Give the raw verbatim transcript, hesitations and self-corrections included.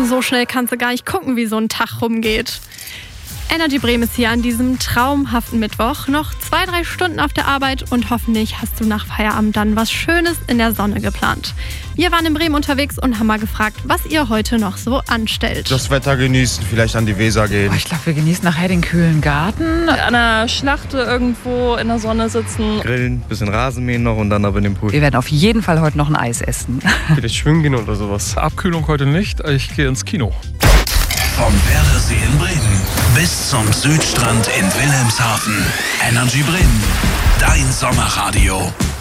so schnell kannst du gar nicht gucken, wie so ein Tag rumgeht. Energy Bremen ist hier an diesem traumhaften Mittwoch. Noch zwei, drei Stunden auf der Arbeit und hoffentlich hast du nach Feierabend dann was Schönes in der Sonne geplant. Wir waren in Bremen unterwegs und haben mal gefragt, was ihr heute noch so anstellt. Das Wetter genießen, vielleicht an die Weser gehen. Oh, ich glaube, wir genießen nachher den kühlen Garten. An der Schlachte irgendwo in der Sonne sitzen. Grillen, bisschen Rasenmähen noch und dann aber in den Pool. Wir werden auf jeden Fall heute noch ein Eis essen. Vielleicht schwimmen gehen oder sowas. Abkühlung heute nicht, ich gehe ins Kino. Vom Werdersee in Bremen bis zum Südstrand in Wilhelmshaven. Energy Bremen, dein Sommerradio.